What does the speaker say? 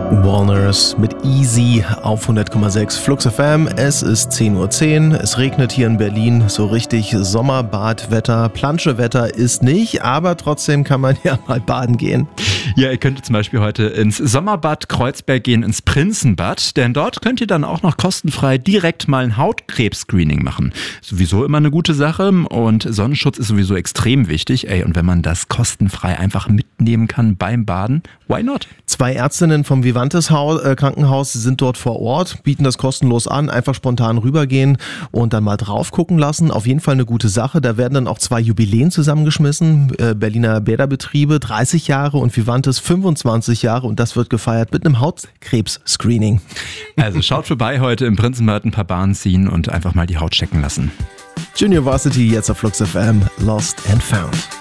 Walners mit Easy auf 100,6 Flux FM. Es ist 10:10 Uhr. Es regnet hier in Berlin. So richtig Sommerbadwetter, Planschewetter ist nicht, aber trotzdem kann man ja mal baden gehen. Ja, ihr könnt zum Beispiel heute ins Sommerbad Kreuzberg gehen, ins Prinzenbad, denn dort könnt ihr dann auch noch kostenfrei direkt mal ein Hautkrebs-Screening machen. Sowieso immer eine gute Sache und Sonnenschutz ist sowieso extrem wichtig. Und wenn man das kostenfrei einfach mitnehmen kann beim Baden, why not? 2 Ärztinnen vom Vivantes Krankenhaus sind dort vor Ort, bieten das kostenlos an, einfach spontan rübergehen und dann mal drauf gucken lassen. Auf jeden Fall eine gute Sache. Da werden dann auch 2 Jubiläen zusammengeschmissen. Berliner Bäderbetriebe 30 Jahre und Vivantes 25 Jahre und das wird gefeiert mit einem Hautkrebs-Screening. Also schaut vorbei heute im Prinzenbad, ein paar Bahnen ziehen und einfach mal die Haut checken lassen. Junior Varsity jetzt auf Flux FM, Lost and Found.